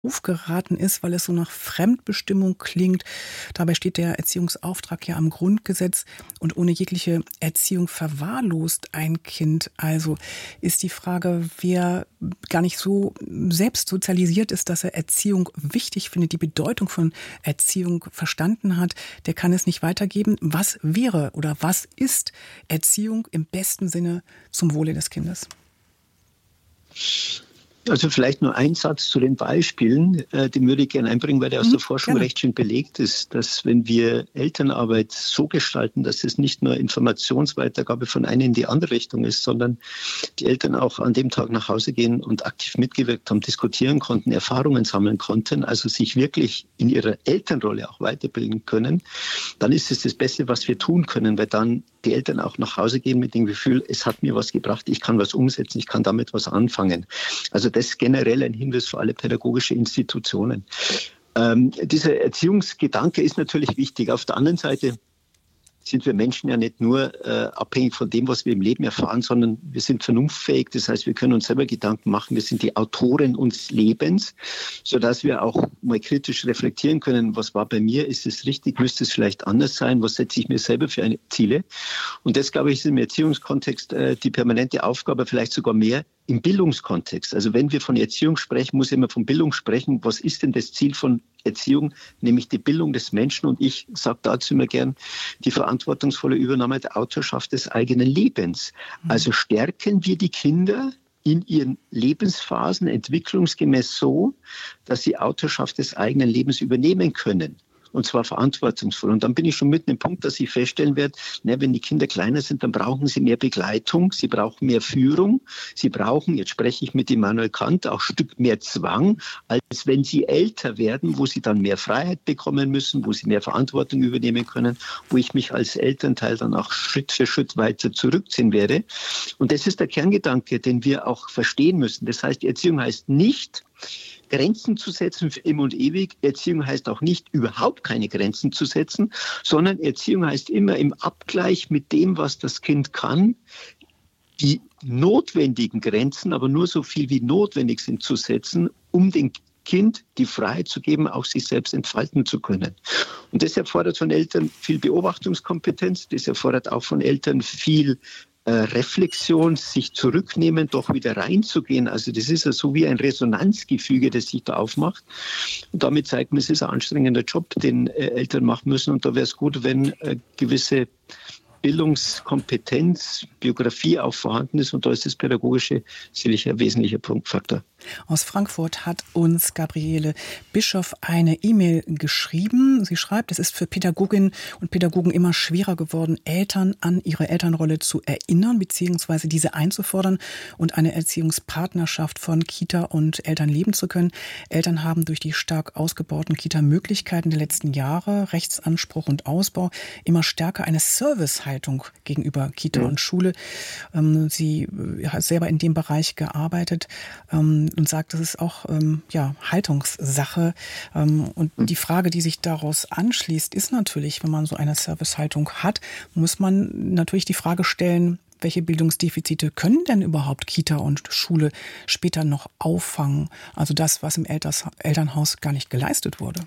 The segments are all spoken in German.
geraten ist, weil es so nach Fremdbestimmung klingt. Dabei steht der Erziehungsauftrag ja am Grundgesetz und ohne jegliche Erziehung verwahrlost ein Kind. Also ist die Frage, wer gar nicht so selbst sozialisiert ist, dass er Erziehung wichtig findet, die Bedeutung von Erziehung verstanden hat, der kann es nicht weitergeben. Was wäre oder was ist Erziehung im besten Sinne zum Wohle des Kindes? Also vielleicht nur ein Satz zu den Beispielen, den würde ich gerne einbringen, weil der aus der Forschung gerne. recht schön belegt ist, dass wenn wir Elternarbeit so gestalten, dass es nicht nur Informationsweitergabe von einer in die andere Richtung ist, sondern die Eltern auch an dem Tag nach Hause gehen und aktiv mitgewirkt haben, diskutieren konnten, Erfahrungen sammeln konnten, also sich wirklich in ihrer Elternrolle auch weiterbilden können, dann ist es das Beste, was wir tun können, weil dann die Eltern auch nach Hause gehen mit dem Gefühl, es hat mir was gebracht, ich kann was umsetzen, ich kann damit was anfangen. Also das ist generell ein Hinweis für alle pädagogische Institutionen. Dieser Erziehungsgedanke ist natürlich wichtig. Auf der anderen Seite sind wir Menschen ja nicht nur abhängig von dem, was wir im Leben erfahren, sondern wir sind vernunftfähig. Das heißt, wir können uns selber Gedanken machen. Wir sind die Autoren unseres Lebens, sodass wir auch mal kritisch reflektieren können, was war bei mir, ist es richtig, müsste es vielleicht anders sein, was setze ich mir selber für eine Ziele. Und das, glaube ich, ist im Erziehungskontext die permanente Aufgabe, vielleicht sogar mehr im Bildungskontext. Also wenn wir von Erziehung sprechen, muss ich immer von Bildung sprechen. Was ist denn das Ziel von Erziehung? Nämlich die Bildung des Menschen. Und ich sage dazu immer gern, die verantwortungsvolle Übernahme der Autorschaft des eigenen Lebens. Also stärken wir die Kinder in ihren Lebensphasen entwicklungsgemäß so, dass sie Autorschaft des eigenen Lebens übernehmen können. Und zwar verantwortungsvoll. Und dann bin ich schon mitten im Punkt, dass ich feststellen werde, wenn die Kinder kleiner sind, dann brauchen sie mehr Begleitung, sie brauchen mehr Führung, sie brauchen, jetzt spreche ich mit Immanuel Kant, auch ein Stück mehr Zwang, als wenn sie älter werden, wo sie dann mehr Freiheit bekommen müssen, wo sie mehr Verantwortung übernehmen können, wo ich mich als Elternteil dann auch Schritt für Schritt weiter zurückziehen werde. Und das ist der Kerngedanke, den wir auch verstehen müssen. Das heißt, Erziehung heißt nicht, Grenzen zu setzen für immer und ewig. Erziehung heißt auch nicht, überhaupt keine Grenzen zu setzen, sondern Erziehung heißt immer im Abgleich mit dem, was das Kind kann, die notwendigen Grenzen, aber nur so viel wie notwendig sind, zu setzen, um dem Kind die Freiheit zu geben, auch sich selbst entfalten zu können. Und das erfordert von Eltern viel Beobachtungskompetenz, das erfordert auch von Eltern viel Reflexion, sich zurücknehmen, doch wieder reinzugehen. Also das ist ja so wie ein Resonanzgefüge, das sich da aufmacht. Und damit zeigt man, es ist ein anstrengender Job, den Eltern machen müssen. Und da wäre es gut, wenn gewisse Bildungskompetenz, Biografie auch vorhanden ist. Und da ist das Pädagogische sicherlich ein wesentlicher Punktfaktor. Aus Frankfurt hat uns Gabriele Bischoff eine E-Mail geschrieben. Sie schreibt, es ist für Pädagoginnen und Pädagogen immer schwerer geworden, Eltern an ihre Elternrolle zu erinnern bzw. diese einzufordern und eine Erziehungspartnerschaft von Kita und Eltern leben zu können. Eltern haben durch die stark ausgebauten Kita-Möglichkeiten der letzten Jahre, Rechtsanspruch und Ausbau, immer stärker eine Servicehaltung gegenüber Kita und Schule. Sie hat selber in dem Bereich gearbeitet und sagt, das ist auch Haltungssache. Und die Frage, die sich daraus anschließt, ist natürlich, wenn man so eine Servicehaltung hat, muss man natürlich die Frage stellen, welche Bildungsdefizite können denn überhaupt Kita und Schule später noch auffangen? Also das, was im Elternhaus gar nicht geleistet wurde.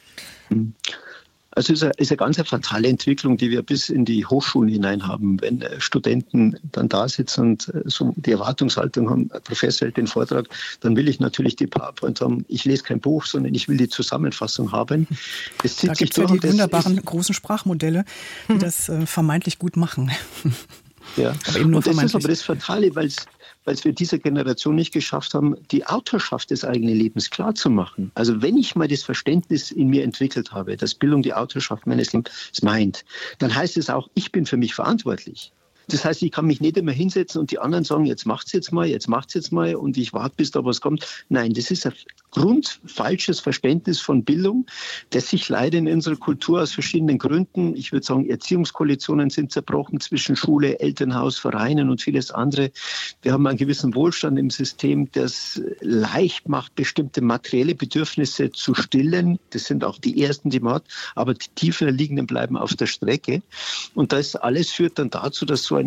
Also es ist eine ganz fatale Entwicklung, die wir bis in die Hochschulen hinein haben. Wenn Studenten dann da sitzen und so die Erwartungshaltung haben, ein Professor hält den Vortrag, dann will ich natürlich die PowerPoint haben. Ich lese kein Buch, sondern ich will die Zusammenfassung haben. Es zieht da sich gibt es ja durch, die wunderbaren großen Sprachmodelle, die das vermeintlich gut machen. Ja, aber eben nur und das vermeintlich. ist aber das Fatale, weil wir dieser Generation nicht geschafft haben, die Autorschaft des eigenen Lebens klarzumachen. Also wenn ich mal das Verständnis in mir entwickelt habe, dass Bildung die Autorschaft meines Lebens meint, dann heißt es auch, ich bin für mich verantwortlich. Das heißt, ich kann mich nicht immer hinsetzen und die anderen sagen, jetzt macht's jetzt mal und ich warte, bis da was kommt. Nein, das ist ein grundfalsches Verständnis von Bildung, das sich leider in unserer Kultur aus verschiedenen Gründen, ich würde sagen, Erziehungskoalitionen sind zerbrochen zwischen Schule, Elternhaus, Vereinen und vieles andere. Wir haben einen gewissen Wohlstand im System, das leicht macht, bestimmte materielle Bedürfnisse zu stillen. Das sind auch die ersten, die man hat, aber die tiefer liegenden bleiben auf der Strecke. Und das alles führt dann dazu, dass so ein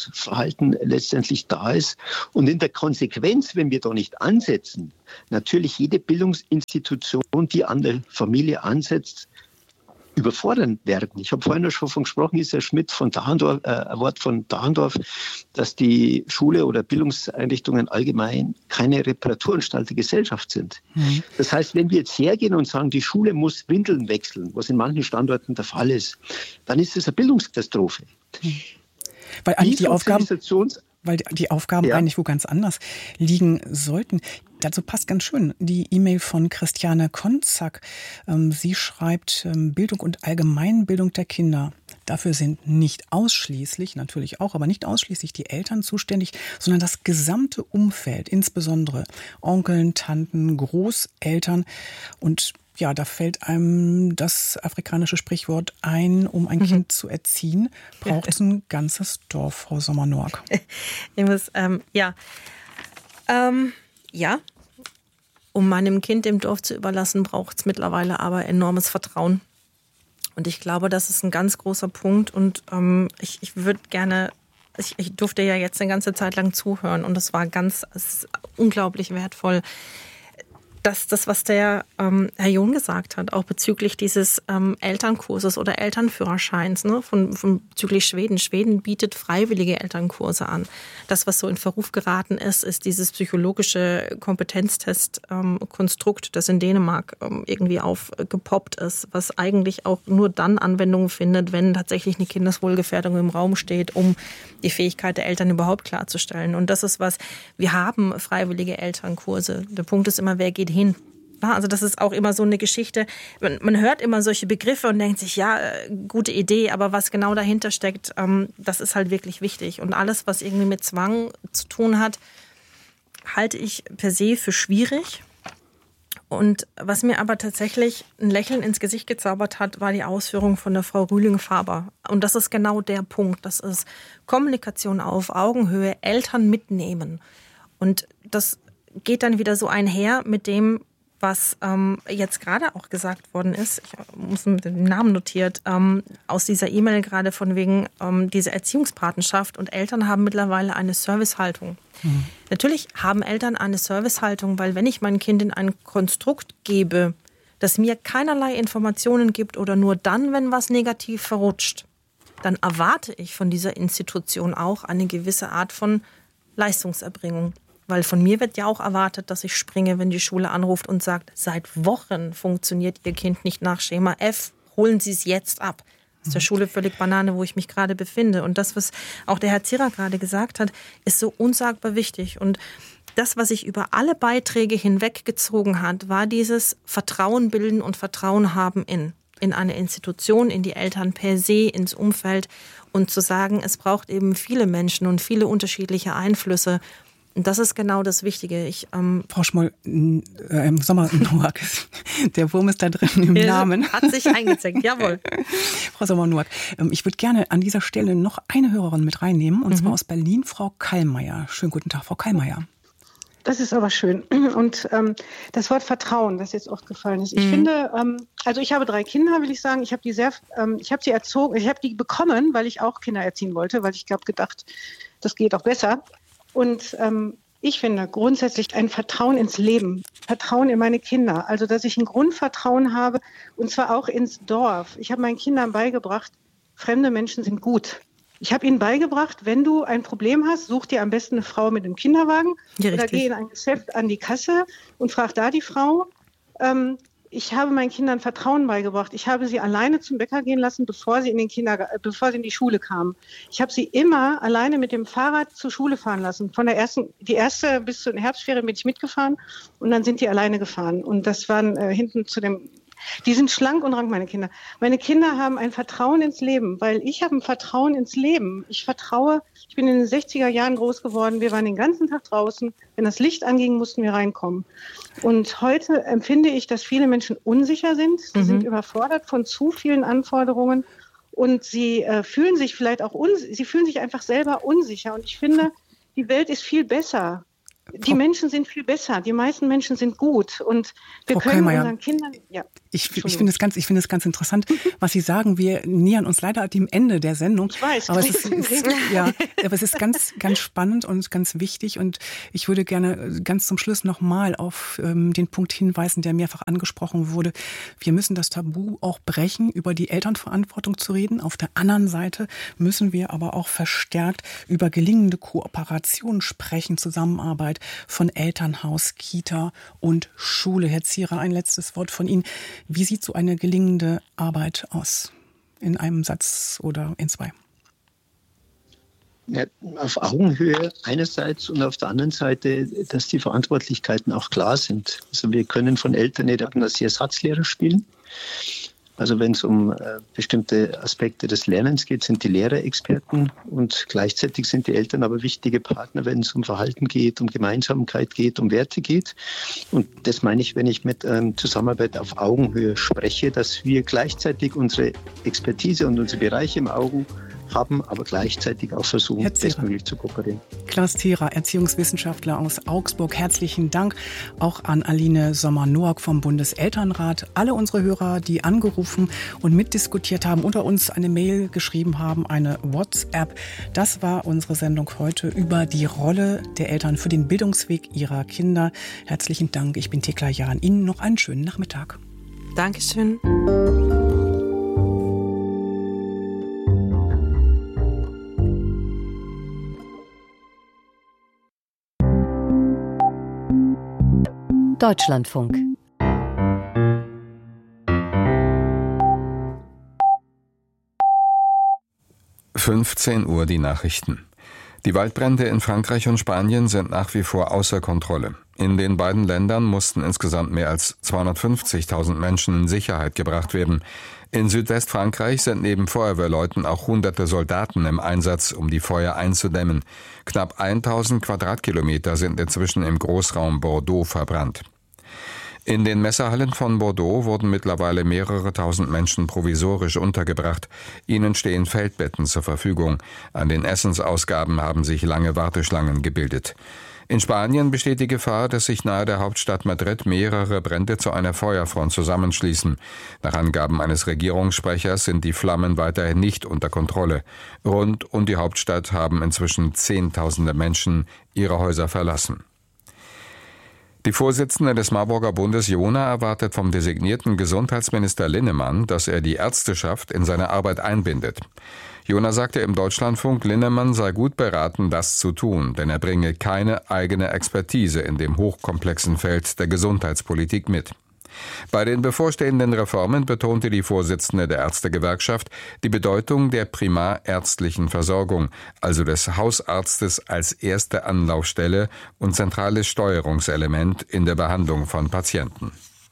Erziehungsverhalten letztendlich da ist. Und in der Konsequenz, wenn wir da nicht ansetzen, natürlich nicht jede Bildungsinstitution, die an der Familie ansetzt, überfordern werden. Ich habe vorhin schon von gesprochen, ist Herr Schmidt von Dahrendorf, ein Wort von Dahrendorf, dass die Schule oder Bildungseinrichtungen allgemein keine Reparaturanstalt der Gesellschaft sind. Mhm. Das heißt, wenn wir jetzt hergehen und sagen, die Schule muss Windeln wechseln, was in manchen Standorten der Fall ist, dann ist es eine Bildungskatastrophe. Mhm. Weil eigentlich die Aufgaben eigentlich wo ganz anders liegen sollten. Dazu passt ganz schön die E-Mail von Christiane Konzak. Sie schreibt, Bildung und Allgemeinbildung der Kinder. Dafür sind nicht ausschließlich, natürlich auch, aber nicht ausschließlich die Eltern zuständig, sondern das gesamte Umfeld, insbesondere Onkeln, Tanten, Großeltern. Und ja, da fällt einem das afrikanische Sprichwort ein, um ein Kind zu erziehen, braucht es ein ganzes Dorf, Frau Sommer-Noack. Um meinem Kind im Dorf zu überlassen, braucht es mittlerweile aber enormes Vertrauen. Und ich glaube, das ist ein ganz großer Punkt. Und ich würde gerne, ich durfte ja jetzt eine ganze Zeit lang zuhören und es ist unglaublich wertvoll. Das, was der Herr John gesagt hat, auch bezüglich dieses Elternkurses oder Elternführerscheins, ne, bezüglich Schweden. Schweden bietet freiwillige Elternkurse an. Das, was so in Verruf geraten ist dieses psychologische Kompetenztest-Konstrukt, das in Dänemark irgendwie aufgepoppt ist, was eigentlich auch nur dann Anwendung findet, wenn tatsächlich eine Kindeswohlgefährdung im Raum steht, um die Fähigkeit der Eltern überhaupt klarzustellen. Und das ist wir haben freiwillige Elternkurse. Der Punkt ist immer, wer geht hin? Also das ist auch immer so eine Geschichte. Man hört immer solche Begriffe und denkt sich, ja, gute Idee, aber was genau dahinter steckt, das ist halt wirklich wichtig. Und alles, was irgendwie mit Zwang zu tun hat, halte ich per se für schwierig. Und was mir aber tatsächlich ein Lächeln ins Gesicht gezaubert hat, war die Ausführung von der Frau Rühling-Faber. Und das ist genau der Punkt. Das ist Kommunikation auf Augenhöhe, Eltern mitnehmen. Und das geht dann wieder so einher mit dem, was jetzt gerade auch gesagt worden ist. Ich muss mit dem Namen notiert, aus dieser E-Mail gerade von wegen diese Erziehungspatenschaft. Und Eltern haben mittlerweile eine Servicehaltung. Mhm. Natürlich haben Eltern eine Servicehaltung, weil wenn ich mein Kind in ein Konstrukt gebe, das mir keinerlei Informationen gibt oder nur dann, wenn was negativ verrutscht, dann erwarte ich von dieser Institution auch eine gewisse Art von Leistungserbringung. Weil von mir wird ja auch erwartet, dass ich springe, wenn die Schule anruft und sagt, seit Wochen funktioniert Ihr Kind nicht nach Schema F, holen Sie es jetzt ab. Das ist der Schule völlig Banane, wo ich mich gerade befinde. Und das, was auch der Herr Zierer gerade gesagt hat, ist so unsagbar wichtig. Und das, was sich über alle Beiträge hinweggezogen hat, war dieses Vertrauen bilden und Vertrauen haben in eine Institution, in die Eltern per se, ins Umfeld. Und zu sagen, es braucht eben viele Menschen und viele unterschiedliche Einflüsse. Und das ist genau das Wichtige. Frau Schmoll, Sommer-Noack, der Wurm ist da drin im Namen. Hat sich eingezeckt, jawohl. Frau Sommer-Noack, ich würde gerne an dieser Stelle noch eine Hörerin mit reinnehmen, und zwar aus Berlin, Frau Kallmeier. Schönen guten Tag, Frau Kallmeier. Das ist aber schön. Und das Wort Vertrauen, das jetzt oft gefallen ist. Ich finde, also ich habe 3 Kinder, will ich sagen. Ich habe die erzogen, ich habe die bekommen, weil ich auch Kinder erziehen wollte, weil ich gedacht, das geht auch besser. Und ich finde grundsätzlich ein Vertrauen ins Leben, Vertrauen in meine Kinder. Also, dass ich ein Grundvertrauen habe, und zwar auch ins Dorf. Ich habe meinen Kindern beigebracht, fremde Menschen sind gut. Ich habe ihnen beigebracht, wenn du ein Problem hast, such dir am besten eine Frau mit einem Kinderwagen oder geh in ein Geschäft an die Kasse und frag da die Frau. Ich habe meinen Kindern Vertrauen beigebracht. Ich habe sie alleine zum Bäcker gehen lassen, bevor sie in die Schule kamen. Ich habe sie immer alleine mit dem Fahrrad zur Schule fahren lassen. Die erste bis zu den Herbstferien bin ich mitgefahren und dann sind die alleine gefahren. Und das waren die sind schlank und rank, meine Kinder. Meine Kinder haben ein Vertrauen ins Leben, weil ich habe ein Vertrauen ins Leben. Ich bin in den 60er Jahren groß geworden. Wir waren den ganzen Tag draußen. Wenn das Licht anging, mussten wir reinkommen. Und heute empfinde ich, dass viele Menschen unsicher sind. Sie sind überfordert von zu vielen Anforderungen und sie fühlen sich vielleicht auch sie fühlen sich einfach selber unsicher. Und ich finde, die Welt ist viel besser. Die Menschen sind viel besser. Die meisten Menschen sind gut. Und wir können unseren Kindern... Ja, ich finde es ganz interessant, was Sie sagen. Wir nähern uns leider dem Ende der Sendung. Ich weiß. Aber es ist ganz, ganz spannend und ganz wichtig. Und ich würde gerne ganz zum Schluss nochmal auf den Punkt hinweisen, der mehrfach angesprochen wurde. Wir müssen das Tabu auch brechen, über die Elternverantwortung zu reden. Auf der anderen Seite müssen wir aber auch verstärkt über gelingende Kooperation sprechen, Zusammenarbeit von Elternhaus, Kita und Schule. Herr Zierer, ein letztes Wort von Ihnen. Wie sieht so eine gelingende Arbeit aus? In einem Satz oder in zwei? Ja, auf Augenhöhe einerseits und auf der anderen Seite, dass die Verantwortlichkeiten auch klar sind. Also wir können von Eltern nicht als Ersatzlehrer spielen. Also wenn es um bestimmte Aspekte des Lernens geht, sind die Lehrer Experten und gleichzeitig sind die Eltern aber wichtige Partner, wenn es um Verhalten geht, um Gemeinsamkeit geht, um Werte geht. Und das meine ich, wenn ich mit Zusammenarbeit auf Augenhöhe spreche, dass wir gleichzeitig unsere Expertise und unsere Bereiche im Auge haben, aber gleichzeitig auch versuchen, bestmöglich zu kooperieren. Klaus Zierer, Erziehungswissenschaftler aus Augsburg. Herzlichen Dank auch an Aline Sommer-Noack vom Bundeselternrat. Alle unsere Hörer, die angerufen und mitdiskutiert haben, unter uns eine Mail geschrieben haben, eine WhatsApp. Das war unsere Sendung heute über die Rolle der Eltern für den Bildungsweg ihrer Kinder. Herzlichen Dank. Ich bin Thekla Jahn. Ihnen noch einen schönen Nachmittag. Dankeschön. Deutschlandfunk. Uhr die Nachrichten. Die Waldbrände in Frankreich und Spanien sind nach wie vor außer Kontrolle. In den beiden Ländern mussten insgesamt mehr als 250.000 Menschen in Sicherheit gebracht werden. In Südwestfrankreich sind neben Feuerwehrleuten auch hunderte Soldaten im Einsatz, um die Feuer einzudämmen. Knapp 1000 Quadratkilometer sind inzwischen im Großraum Bordeaux verbrannt. In den Messehallen von Bordeaux wurden mittlerweile mehrere tausend Menschen provisorisch untergebracht. Ihnen stehen Feldbetten zur Verfügung. An den Essensausgaben haben sich lange Warteschlangen gebildet. In Spanien besteht die Gefahr, dass sich nahe der Hauptstadt Madrid mehrere Brände zu einer Feuerfront zusammenschließen. Nach Angaben eines Regierungssprechers sind die Flammen weiterhin nicht unter Kontrolle. Rund um die Hauptstadt haben inzwischen Zehntausende Menschen ihre Häuser verlassen. Die Vorsitzende des Marburger Bundes Jona erwartet vom designierten Gesundheitsminister Linnemann, dass er die Ärzteschaft in seine Arbeit einbindet. Jona sagte im Deutschlandfunk, Linnemann sei gut beraten, das zu tun, denn er bringe keine eigene Expertise in dem hochkomplexen Feld der Gesundheitspolitik mit. Bei den bevorstehenden Reformen betonte die Vorsitzende der Ärztegewerkschaft die Bedeutung der primarärztlichen Versorgung, also des Hausarztes als erste Anlaufstelle und zentrales Steuerungselement in der Behandlung von Patienten.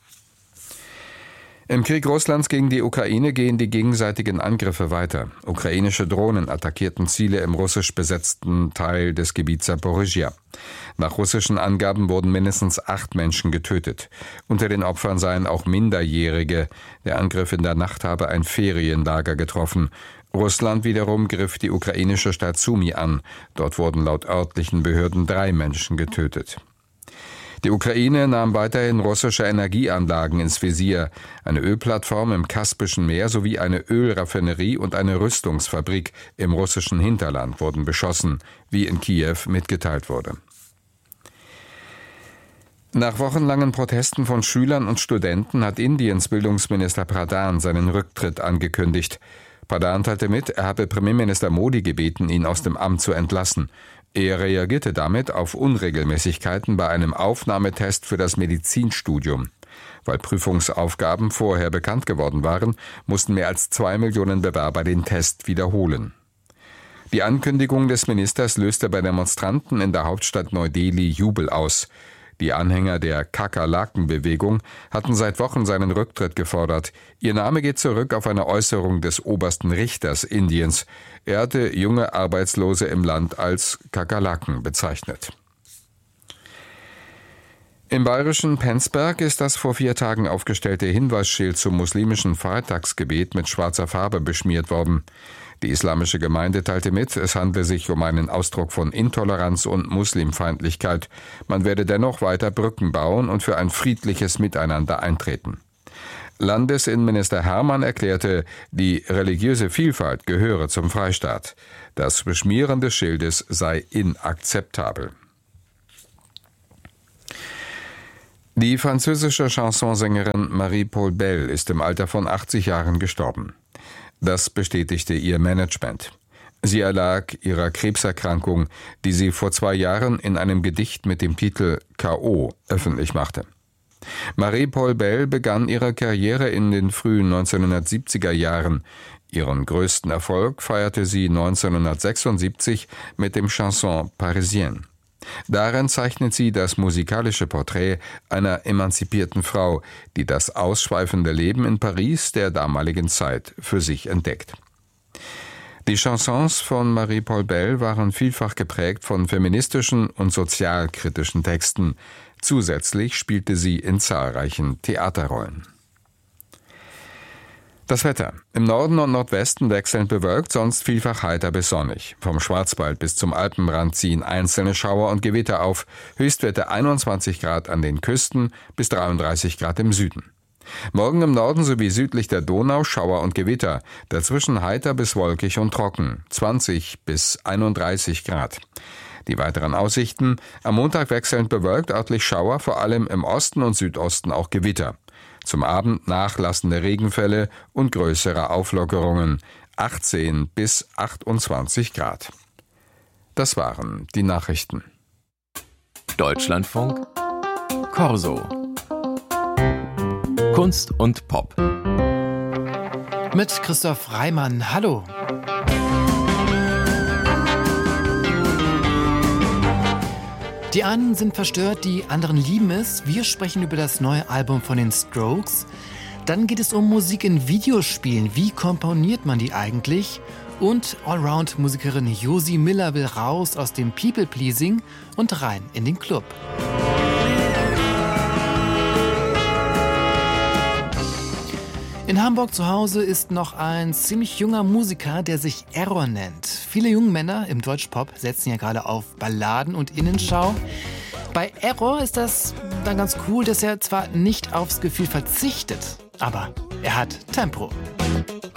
Im Krieg Russlands gegen die Ukraine gehen die gegenseitigen Angriffe weiter. Ukrainische Drohnen attackierten Ziele im russisch besetzten Teil des Gebiets Saporischschja. Nach russischen Angaben wurden mindestens 8 Menschen getötet. Unter den Opfern seien auch Minderjährige. Der Angriff in der Nacht habe ein Ferienlager getroffen. Russland wiederum griff die ukrainische Stadt Sumy an. Dort wurden laut örtlichen Behörden 3 Menschen getötet. Die Ukraine nahm weiterhin russische Energieanlagen ins Visier. Eine Ölplattform im Kaspischen Meer sowie eine Ölraffinerie und eine Rüstungsfabrik im russischen Hinterland wurden beschossen, wie in Kiew mitgeteilt wurde. Nach wochenlangen Protesten von Schülern und Studenten hat Indiens Bildungsminister Pradhan seinen Rücktritt angekündigt. Pradhan teilte mit, er habe Premierminister Modi gebeten, ihn aus dem Amt zu entlassen. Er reagierte damit auf Unregelmäßigkeiten bei einem Aufnahmetest für das Medizinstudium. Weil Prüfungsaufgaben vorher bekannt geworden waren, mussten mehr als 2 Millionen Bewerber den Test wiederholen. Die Ankündigung des Ministers löste bei Demonstranten in der Hauptstadt Neu-Delhi Jubel aus. Die Anhänger der Kakerlaken-Bewegung hatten seit Wochen seinen Rücktritt gefordert. Ihr Name geht zurück auf eine Äußerung des obersten Richters Indiens. Er hatte junge Arbeitslose im Land als Kakerlaken bezeichnet. Im bayerischen Penzberg ist das vor 4 Tagen aufgestellte Hinweisschild zum muslimischen Freitagsgebet mit schwarzer Farbe beschmiert worden. Die islamische Gemeinde teilte mit, es handle sich um einen Ausdruck von Intoleranz und Muslimfeindlichkeit. Man werde dennoch weiter Brücken bauen und für ein friedliches Miteinander eintreten. Landesinnenminister Hermann erklärte, die religiöse Vielfalt gehöre zum Freistaat. Das Beschmieren des Schildes sei inakzeptabel. Die französische Chansonsängerin Marie-Paul Bell ist im Alter von 80 Jahren gestorben. Das bestätigte ihr Management. Sie erlag ihrer Krebserkrankung, die sie vor 2 Jahren in einem Gedicht mit dem Titel K.O. öffentlich machte. Marie-Paul Bell begann ihre Karriere in den frühen 1970er Jahren. Ihren größten Erfolg feierte sie 1976 mit dem Chanson Parisienne. Darin zeichnet sie das musikalische Porträt einer emanzipierten Frau, die das ausschweifende Leben in Paris der damaligen Zeit für sich entdeckt. Die Chansons von Marie-Paul Bell waren vielfach geprägt von feministischen und sozialkritischen Texten. Zusätzlich spielte sie in zahlreichen Theaterrollen. Das Wetter. Im Norden und Nordwesten wechselnd bewölkt, sonst vielfach heiter bis sonnig. Vom Schwarzwald bis zum Alpenrand ziehen einzelne Schauer und Gewitter auf. Höchstwerte 21 Grad an den Küsten bis 33 Grad im Süden. Morgen im Norden sowie südlich der Donau Schauer und Gewitter. Dazwischen heiter bis wolkig und trocken. 20 bis 31 Grad. Die weiteren Aussichten. Am Montag wechselnd bewölkt, örtlich Schauer, vor allem im Osten und Südosten auch Gewitter. Zum Abend nachlassende Regenfälle und größere Auflockerungen, 18 bis 28 Grad. Das waren die Nachrichten. Deutschlandfunk Corso. Kunst und Pop. Mit Christoph Reimann. Hallo. Die einen sind verstört, die anderen lieben es. Wir sprechen über das neue Album von den Strokes. Dann geht es um Musik in Videospielen. Wie komponiert man die eigentlich? Und Allround-Musikerin Josie Miller will raus aus dem People-Pleasing und rein in den Club. In Hamburg zu Hause ist noch ein ziemlich junger Musiker, der sich Error nennt. Viele junge Männer im Deutschpop setzen ja gerade auf Balladen und Innenschau. Bei Error ist das dann ganz cool, dass er zwar nicht aufs Gefühl verzichtet, aber er hat Tempo.